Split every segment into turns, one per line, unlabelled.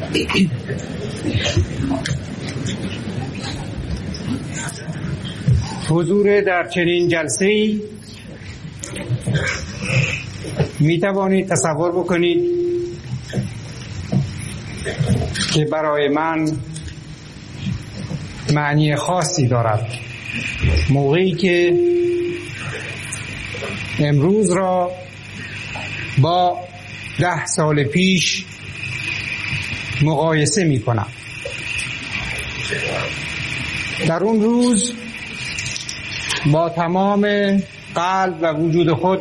حضور در چنین جلسه‌ای می توانید تصور بکنید که برای من معنی خاصی دارد. موقعی که امروز را با 10 سال پیش مقایسه می کنم. در اون روز با تمام قلب و وجود خود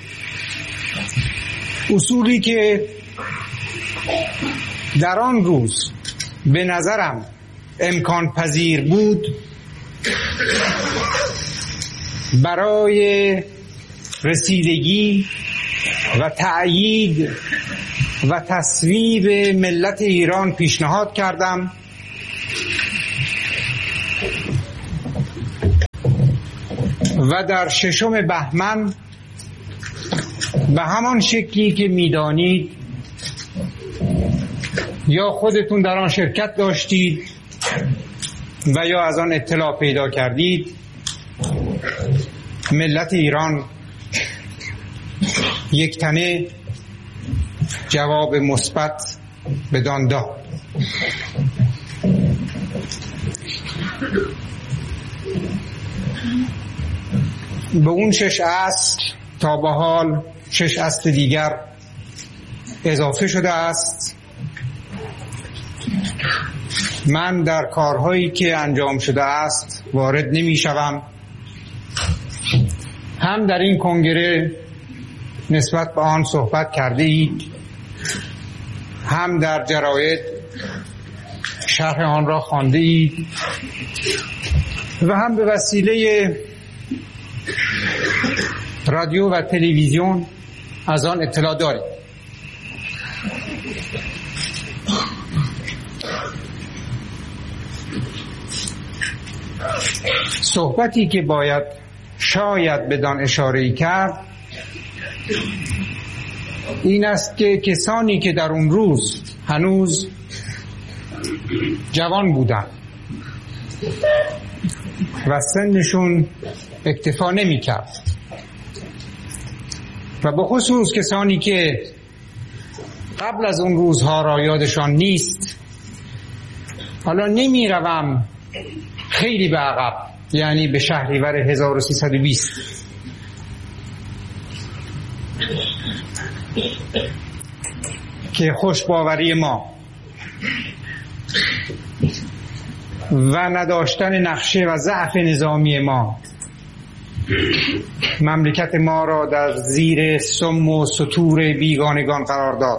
اصولی که در آن روز به نظرم امکان پذیر بود برای رسیدگی و تأیید و تصویب ملت ایران پیشنهاد کردم و در 6 بهمن به همان شکلی که می‌دانید یا خودتون در آن شرکت داشتید و یا از آن اطلاع پیدا کردید، ملت ایران یک تنه جواب مثبت بدان داد. به اون 6 اصل تا به حال 6 اصل دیگر اضافه شده است. من در کارهایی که انجام شده است وارد نمی شوم. هم در این کنگره نسبت به آن صحبت کرده اید، هم در جراید شرح آن را خوانده اید و هم به وسیله رادیو و تلویزیون از آن اطلاع دارید. صحبتی که باید شاید بدان اشاره‌ای کرد این است که کسانی که در اون روز هنوز جوان بودند و سنشون اکتفا نمی کرد و به خصوص کسانی که قبل از اون روزها را یادشان نیست، حالا نمی روم خیلی به عقب، یعنی به شهریور 1320 که خوشباوری ما و نداشتن نقشه و ضعف نظامی ما مملکت ما را در زیر سم و ستور بیگانگان قرار داد.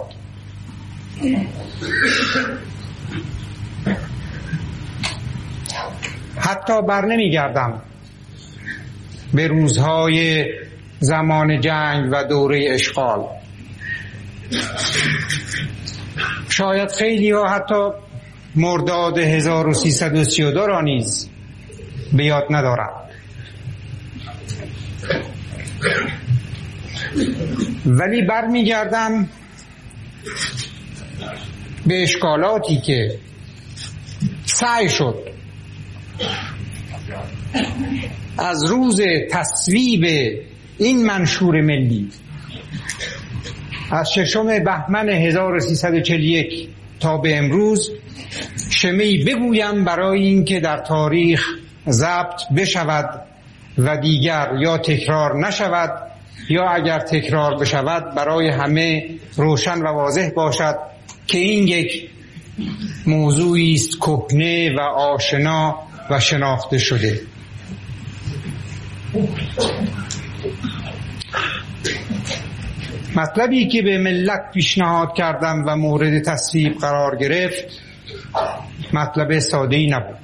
حتی بر نمیگردم به روزهای زمان جنگ و دوره اشغال. شاید خیلی ها حتی مرداد 1332 را نیز به یاد ندارم. ولی برمیگردم به اشکالاتی که سعی شد از روز تصویب این منشور ملی از 6 بهمن 1341 تا به امروز شمه‌ای بگویم برای اینکه در تاریخ ضبط بشود و دیگر یا تکرار نشود یا اگر تکرار بشود برای همه روشن و واضح باشد که این یک موضوعی است کهنه و آشنا و شناخته شده. مطلبی که به ملت پیشنهاد کردم و مورد تصویب قرار گرفت مطلب ساده‌ای نبود.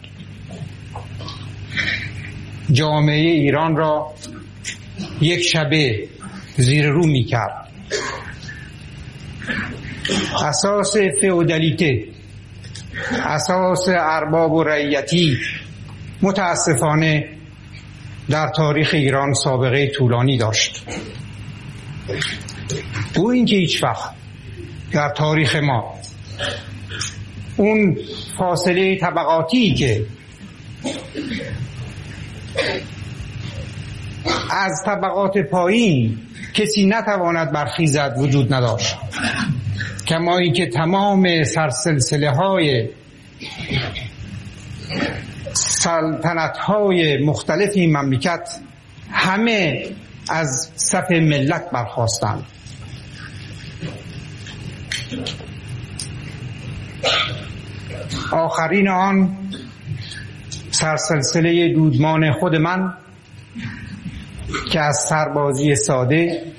جامعه ایران را یک شبه زیر رو می کرد. اساس فئودالیته، اساس ارباب و رعیتی متاسفانه در تاریخ ایران سابقه طولانی داشت. گویی که هیچ وقت در تاریخ ما اون فاصله طبقاتی که از طبقات پایین کسی نتواند برخیزد وجود نداشت، کمایی که تمام سرسلسله های سلطنت های مختلف این مملکت همه از صف ملت برخاستند. آخرین آن سرسلسله دودمان خود من که از سربازی ساده